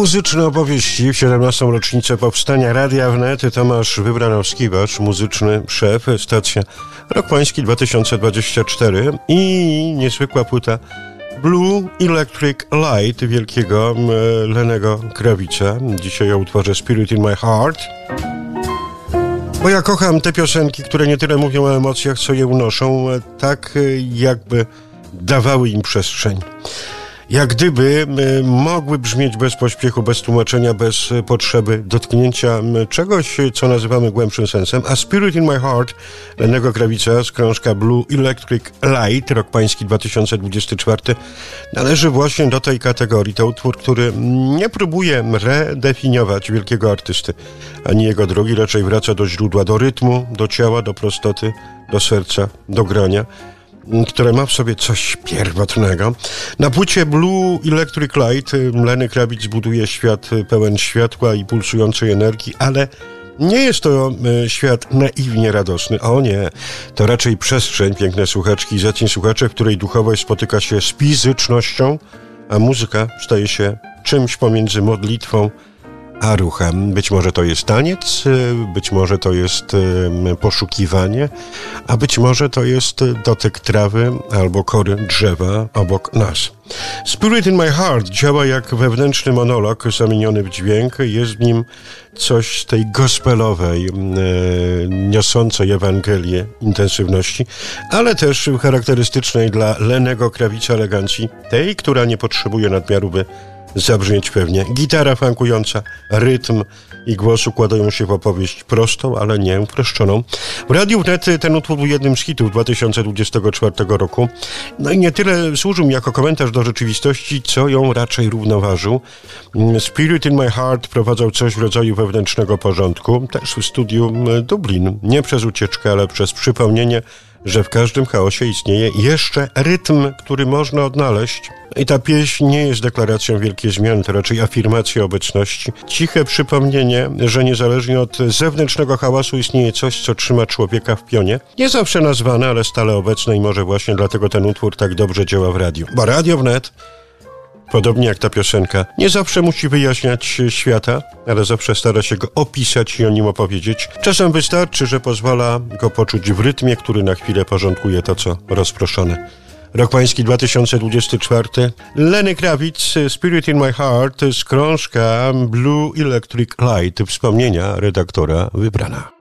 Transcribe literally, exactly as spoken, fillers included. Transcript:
Muzyczne opowieści w siedemnastą rocznicę powstania Radia Wnet. Tomasz Wybranowski-Wacz, muzyczny szef, stacja Rok Pański dwa tysiące dwudziesty czwarty i niezwykła płyta Blue Electric Light wielkiego Lennego Krawica. Dzisiaj o utworze Spirit in My Heart. Bo ja kocham te piosenki, które nie tyle mówią o emocjach, co je unoszą, tak jakby dawały im przestrzeń. Jak gdyby mogły brzmieć bez pośpiechu, bez tłumaczenia, bez potrzeby dotknięcia czegoś, co nazywamy głębszym sensem. A Spirit in My Heart Lennego Krawica z krążka Blue Electric Light, Rok Pański dwa tysiące dwudziesty czwarty, należy właśnie do tej kategorii. To utwór, który nie próbuje redefiniować wielkiego artysty, ani jego drogi, raczej wraca do źródła, do rytmu, do ciała, do prostoty, do serca, do grania, które ma w sobie coś pierwotnego. Na płycie Blue Electric Light Lenny Kravitz buduje świat pełen światła i pulsującej energii, ale nie jest to świat naiwnie radosny. O nie, to raczej przestrzeń, piękne słuchaczki i zacni słuchacze, w której duchowość spotyka się z fizycznością, a muzyka staje się czymś pomiędzy modlitwą a ruchem. Być może to jest taniec, być może to jest poszukiwanie, a być może to jest dotyk trawy albo kory drzewa obok nas. Spirit in My Heart działa jak wewnętrzny monolog zamieniony w dźwięk. Jest w nim coś z tej gospelowej, niosącej Ewangelię intensywności, ale też charakterystycznej dla Lennego Krawica elegancji, tej, która nie potrzebuje nadmiaru, by zabrzmieć pewnie. Gitara funkująca, rytm i głos układają się w opowieść prostą, ale nie uproszczoną. W Radiu Wnet ten utwór był jednym z hitów dwa tysiące dwudziestego czwartego roku. No i nie tyle służył mi jako komentarz do rzeczywistości, co ją raczej równoważył. Spirit in My Heart wprowadzał coś w rodzaju wewnętrznego porządku, też w studiu Dublin. Nie przez ucieczkę, ale przez przypomnienie, że w każdym chaosie istnieje jeszcze rytm, który można odnaleźć. I ta pieśń nie jest deklaracją wielkiej zmiany, to raczej afirmacja obecności. Ciche przypomnienie, że niezależnie od zewnętrznego hałasu istnieje coś, co trzyma człowieka w pionie. Nie zawsze nazwane, ale stale obecne i może właśnie dlatego ten utwór tak dobrze działa w radiu. Bo Radio Wnet, podobnie jak ta piosenka, nie zawsze musi wyjaśniać świata, ale zawsze stara się go opisać i o nim opowiedzieć. Czasem wystarczy, że pozwala go poczuć w rytmie, który na chwilę porządkuje to, co rozproszone. Rok Pański dwa tysiące dwudziesty czwarty. Lenny Kravitz, Spirit in My Heart z krążka Blue Electric Light. Wspomnienia redaktora Wybrana.